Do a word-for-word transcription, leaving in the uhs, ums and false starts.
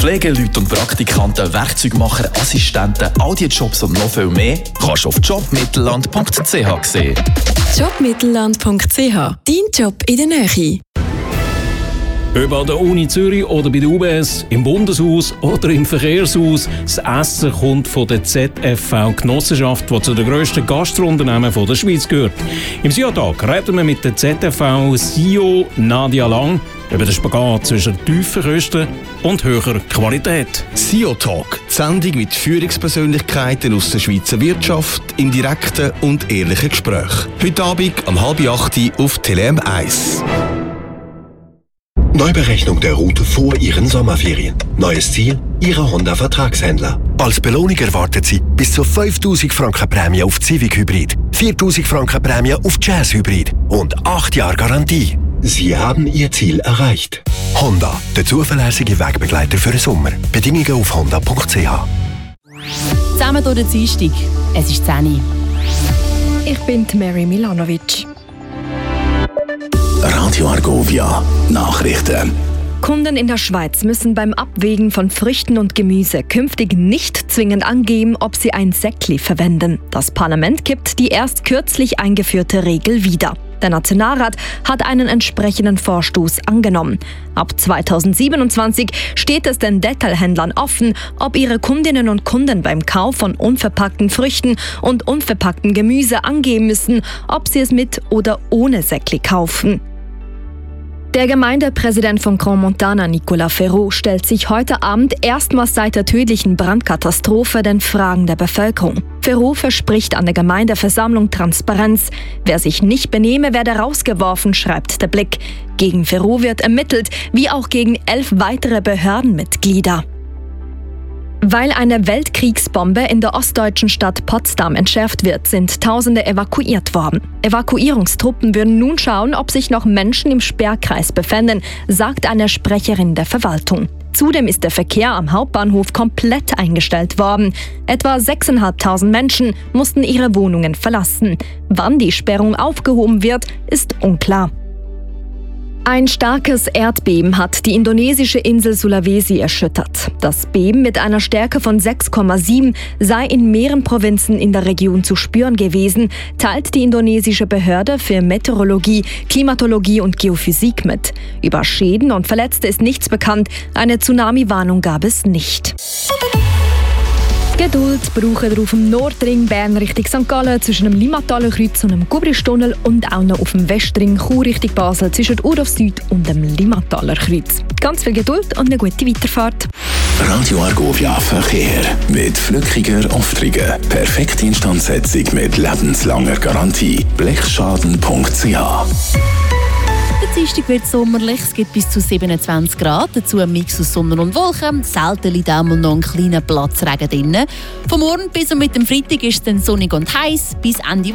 Pflegeleute und Praktikanten, Werkzeugmacher, Assistenten, all die Jobs und noch viel mehr kannst du auf jobmittelland punkt c h sehen. jobmittelland punkt c h. Dein Job in der Nähe. Ob an der Uni Zürich oder bei der U B S, im Bundeshaus oder im Verkehrshaus, das Essen kommt von der Z F V-Genossenschaft, die zu den grössten Gastrounternehmen der Schweiz gehört. Im S I O-Tag reden wir mit der Z F V-C E O Nadia Lang über den Spagat zwischen tiefen Kosten und höherer Qualität. S I O-Talk, die Sendung mit Führungspersönlichkeiten aus der Schweizer Wirtschaft in direkten und ehrlichen Gesprächen. Heute Abend um halb acht auf Tele M eins. Neuberechnung der Route vor Ihren Sommerferien. Neues Ziel, Ihre Honda-Vertragshändler. Als Belohnung erwartet Sie bis zu fünftausend Franken Prämie auf Civic Hybrid, viertausend Franken Prämie auf Jazz Hybrid und acht Jahre Garantie. Sie haben Ihr Ziel erreicht. Honda, der zuverlässige Wegbegleiter für den Sommer. Bedingungen auf honda punkt c h. Zusammen durch den Dienstag. Es ist zehn Uhr. Ich bin Mary Milanovic. Radio Argovia Nachrichten. Kunden in der Schweiz müssen beim Abwägen von Früchten und Gemüse künftig nicht zwingend angeben, ob sie ein Säckli verwenden. Das Parlament kippt die erst kürzlich eingeführte Regel wieder. Der Nationalrat hat einen entsprechenden Vorstoß angenommen. Ab zweitausendsiebenundzwanzig steht es den Detailhändlern offen, ob ihre Kundinnen und Kunden beim Kauf von unverpackten Früchten und unverpackten Gemüse angeben müssen, ob sie es mit oder ohne Säckli kaufen. Der Gemeindepräsident von Crans-Montana, Nicolas Ferraud, stellt sich heute Abend erstmals seit der tödlichen Brandkatastrophe den Fragen der Bevölkerung. Ferraud verspricht an der Gemeindeversammlung Transparenz. Wer sich nicht benehme, werde rausgeworfen, schreibt der Blick. Gegen Ferraud wird ermittelt, wie auch gegen elf weitere Behördenmitglieder. Weil eine Weltkriegsbombe in der ostdeutschen Stadt Potsdam entschärft wird, sind Tausende evakuiert worden. Evakuierungstruppen würden nun schauen, ob sich noch Menschen im Sperrkreis befänden, sagt eine Sprecherin der Verwaltung. Zudem ist der Verkehr am Hauptbahnhof komplett eingestellt worden. Etwa sechstausendfünfhundert Menschen mussten ihre Wohnungen verlassen. Wann die Sperrung aufgehoben wird, ist unklar. Ein starkes Erdbeben hat die indonesische Insel Sulawesi erschüttert. Das Beben mit einer Stärke von sechs Komma sieben sei in mehreren Provinzen in der Region zu spüren gewesen, teilt die indonesische Behörde für Meteorologie, Klimatologie und Geophysik mit. Über Schäden und Verletzte ist nichts bekannt, eine Tsunami-Warnung gab es nicht. Geduld brauchen wir auf dem Nordring Bern Richtung Sankt Gallen zwischen dem Limmataler Kreuz und dem Gubristunnel und auch noch auf dem Westring Chur Richtung Basel zwischen Urdorf Süd und dem Limmataler Kreuz. Ganz viel Geduld und eine gute Weiterfahrt. Radio Argovia Verkehr mit flückiger Aufträge. Perfekte Instandsetzung mit lebenslanger Garantie. blechschaden punkt c h. Der Dienstag wird sommerlich, es gibt bis zu siebenundzwanzig Grad, dazu ein Mix aus Sonne und Wolken, selten liegt auch mal noch ein kleiner Platzregen drin. Vom Morgen bis und mit dem Freitag ist es dann sonnig und heiß, bis Ende